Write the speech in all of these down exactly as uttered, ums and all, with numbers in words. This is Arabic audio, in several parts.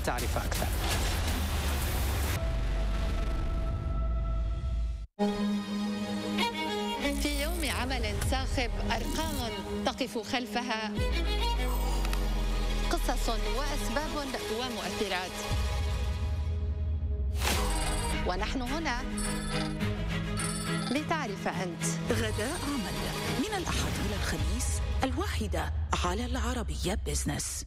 لتعرف أكثر. في يوم عمل صاخب أرقام تقف خلفها قصص وأسباب ومؤثرات، ونحن هنا لتعرف أنت. غداء عمل من الأحد إلى الخميس الواحدة على العربية بيزنس.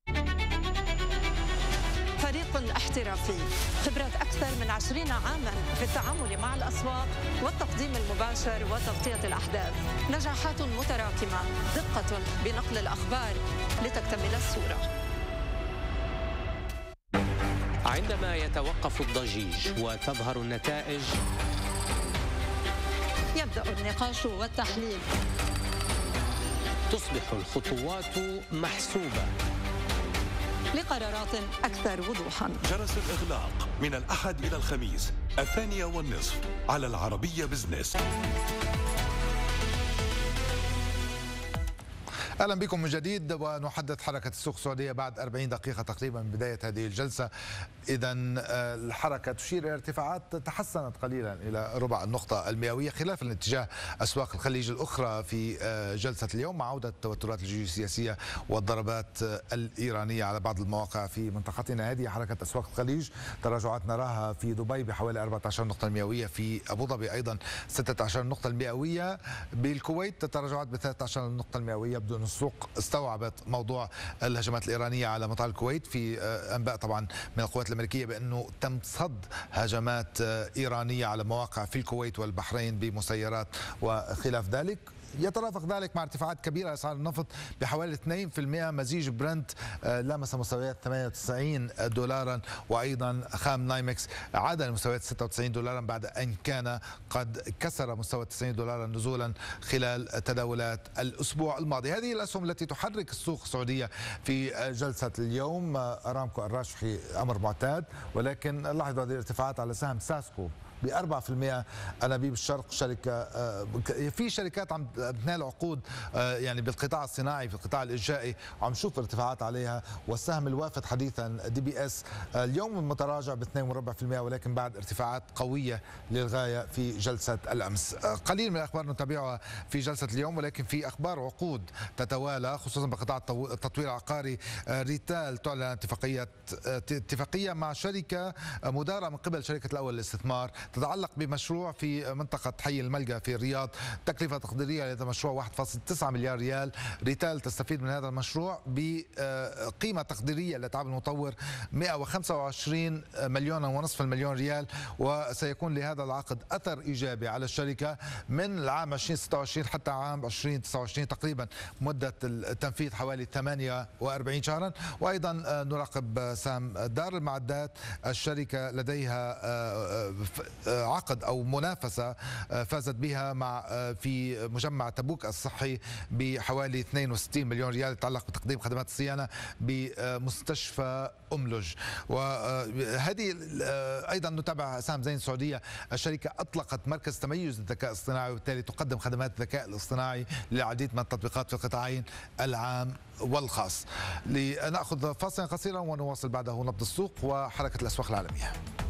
فريق احترافي، خبرة أكثر من عشرين عاما في التعامل مع الأسواق والتقديم المباشر وتغطية الأحداث، نجاحات متراكمة، دقة بنقل الأخبار لتكتمل الصورة. عندما يتوقف الضجيج وتظهر النتائج يبدأ النقاش والتحليل، تصبح الخطوات محسوبة لقرارات أكثر وضوحا. جرس الإغلاق من الأحد إلى الخميس الثانية والنصف على العربية بزنس. أهلا بكم من جديد، ونحدث حركة السوق السعودية بعد أربعين دقيقة تقريبا من بداية هذه الجلسة. إذا الحركة تشير إلى ارتفاعات تحسنت قليلا إلى ربع النقطة المئوية، خلاف الاتجاه أسواق الخليج الأخرى في جلسة اليوم مع عودة التوترات الجيوسياسية والضربات الإيرانية على بعض المواقع في منطقتنا. هذه حركة أسواق الخليج، تراجعات نراها في دبي بحوالي أربعة عشر نقطة المئوية، في أبو ظبي أيضا ستة عشر نقطة المئوية، بالكويت تراجعات ب ثلاثة عشر نقطة المئوية، بدون السوق استوعبت موضوع الهجمات الإيرانية على مطار الكويت. في أنباء طبعا من القوات الأمريكية بأنه تم صد هجمات إيرانية على مواقع في الكويت والبحرين بمسيرات وخلاف ذلك. يترافق ذلك مع ارتفاعات كبيرة أسعار النفط بحوالي اثنين بالمئة، مزيج برنت لمس مستويات ثمانية وتسعين دولارا، وأيضا خام نايمكس عاد لمستويات ستة وتسعين دولارا بعد أن كان قد كسر مستوى تسعين دولارا نزولا خلال تداولات الأسبوع الماضي. هذه الأسهم التي تحرك السوق السعودية في جلسة اليوم. أرامكو الراجحي أمر معتاد، ولكن لاحظوا هذه الارتفاعات على سهم ساسكو ب أربعة بالمئة. أنابيب الشرق شركة في شركات عم تنال عقود يعني بالقطاع الصناعي في القطاع الإنشائي، وعم نشوف ارتفاعات عليها. والسهم الوافد حديثا دي بي اس اليوم متراجع ب اثنين فاصلة أربعة بالمئة، ولكن بعد ارتفاعات قوية للغاية في جلسة الأمس. قليل من الأخبار نتابعها في جلسة اليوم، ولكن في أخبار عقود تتوالى خصوصا بقطاع التطوير العقاري. ريتال تعلن اتفاقية اتفاقية مع شركة مدارة من قبل شركة الأول للاستثمار تتعلق بمشروع في منطقة حي الملقا في الرياض. تكلفة تقديرية لهذا المشروع واحد فاصلة تسعة مليار ريال. ريتال تستفيد من هذا المشروع بقيمة تقديرية لتعب المطور مئة وخمسة وعشرين مليون ونصف المليون ريال، وسيكون لهذا العقد أثر إيجابي على الشركة من العام ألفين وستة وعشرين حتى عام ألفين وتسعة وعشرين، تقريبا مدة التنفيذ حوالي ثمانية وأربعين شهرا. وأيضا نراقب سهم دار المعدات، الشركة لديها عقد أو منافسة فازت بها مع في مجمع تبوك الصحي بحوالي اثنين وستين مليون ريال يتعلق بتقديم خدمات الصيانة بمستشفى أملج. وهذه أيضا نتابع سهم زين السعودية، الشركة أطلقت مركز تميز للذكاء الاصطناعي، وبالتالي تقدم خدمات الذكاء الاصطناعي للعديد من التطبيقات في القطاعين العام والخاص. لنأخذ فاصلا قصيرا ونواصل بعده نبض السوق وحركة الأسواق العالمية.